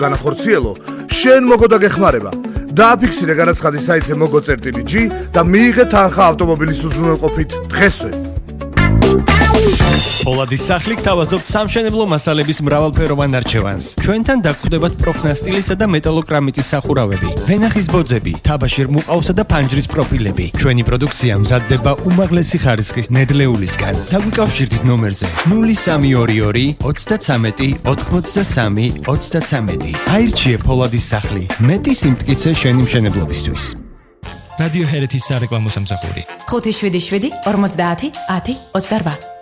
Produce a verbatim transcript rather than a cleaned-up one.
განახორციელო, შენ მოგო დაგეხმარება. დააფიქსირე განაცხადი საიტზე moggo.gi და მიიღე თანხა ავტომობილის უზრუნველყოფით დღესვე. Polades სახლი გთავაზობთ სამშენებლო მასალების მრავალფეროვან არჩევანს. ჩვენთან დაგხვდებათ პროფნასტილისა და მეტალოკრამიტის სახურავები, ვენახის ბოძები, თაბაშირ მუყავსა და ფანჯრის პროფილები. ჩვენი პროდუქცია მზადდება უმაღლესი ხარისხის ნედლეულისგან. დაგვიკავშირდით ნომერზე ნული სამი ორი ორი ოცდათრამეტი ოთხმოცდასამი ოცდათრამეტი. აირჩიე Polades სახლი. მეტი სიმტკიცე შენი მშენებლობისთვის. რადიო ჰერეთის სარეკლამო სამსახური. ხუთი შვიდი შვიდი ორმოცდაათი ათი ოცდარვა.